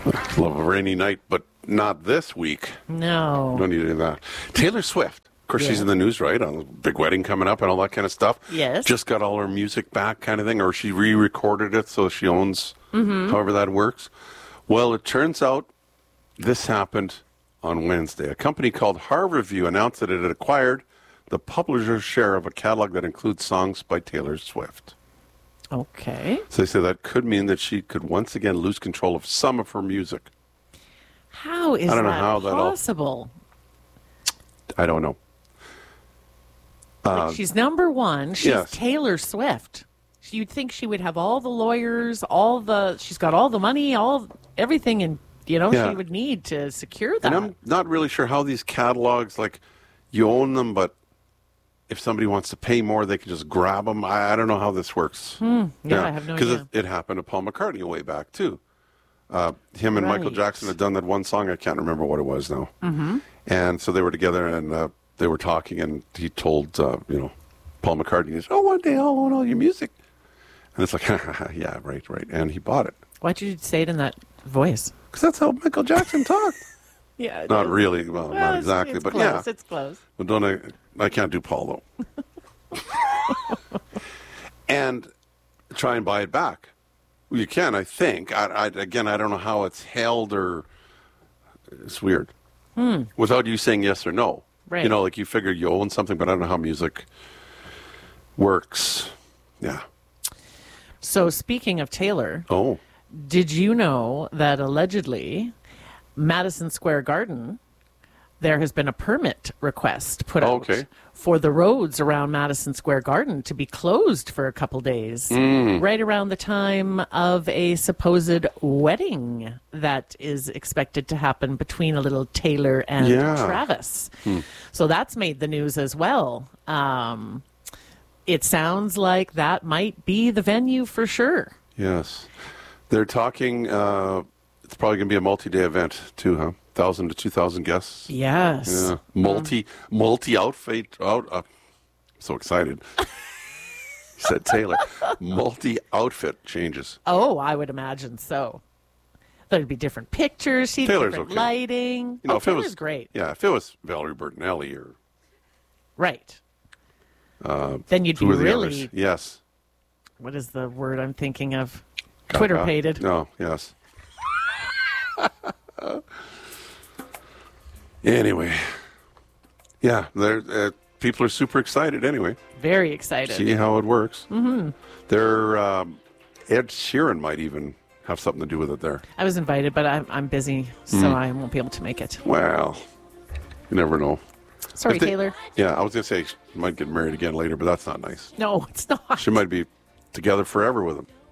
Love a rainy night, but not this week. No. Don't need any of that. Taylor Swift. Of course, she's in the news, right? On a big wedding coming up and all that kind of stuff. Yes. Just got all her music back kind of thing, or she re-recorded it so she owns however that works. Well, it turns out this happened on Wednesday. A company called Harborview announced that it had acquired the publisher's share of a catalog that includes songs by Taylor Swift. Okay. So they say that could mean that she could once again lose control of some of her music. How is I don't know that how that'll- possible? I don't know. Like, she's number one. She's yes. Taylor Swift. You'd think she would have all the lawyers, she's got all the money, everything, and she would need to secure that. And I'm not really sure how these catalogs, like, you own them, but if somebody wants to pay more, they can just grab them. I don't know how this works. I have no idea. Because it happened to Paul McCartney way back, too. Him and Michael Jackson had done that one song. I can't remember what it was now. Mm-hmm. And so they were together, and they were talking, and he told, Paul McCartney, he said, one day I'll own all your music. And it's like, yeah, right. And he bought it. Why'd you say it in that voice? Because that's how Michael Jackson talked. Yeah. Not really. Well, not exactly, but close. yeah. It's close. But I can't do Paul, though. And try and buy it back. Well, you can, I think. Again, I don't know how it's held or... It's weird. Without you saying yes or no. Right. Like you figure you own something, but I don't know how music works. Yeah. So speaking of Taylor, did you know that allegedly Madison Square Garden, there has been a permit request put out for the roads around Madison Square Garden to be closed for a couple days, right around the time of a supposed wedding that is expected to happen between a little Taylor and Travis. So that's made the news as well. It sounds like that might be the venue for sure. Yes. They're talking, it's probably going to be a multi-day event too, huh? 1,000 to 2,000 guests. Yes. Yeah. Multi-outfit. So excited. He said Taylor. Multi-outfit changes. Oh, I would imagine so. There'd be different pictures. Taylor's different okay. lighting. If Taylor's it was great. Yeah, if it was Valerie Bertinelli or... Right. Then you'd be really... Yes. What is the word I'm thinking of? Twitter-pated. No, yes. Anyway. Yeah, people are super excited anyway. Very excited. See how it works. Mm-hmm. Ed Sheeran might even have something to do with it there. I was invited, but I'm busy, so I won't be able to make it. Well, you never know. Sorry, Taylor. Yeah, I was going to say she might get married again later, but that's not nice. No, it's not. She might be together forever with him.